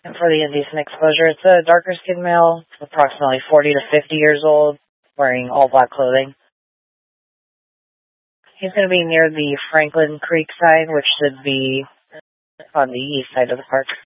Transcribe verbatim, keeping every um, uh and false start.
And for the indecent exposure, it's a darker skinned male, approximately forty to fifty years old, wearing all black clothing. He's going to be near the Franklin Creek side, which should be on the east side of the park.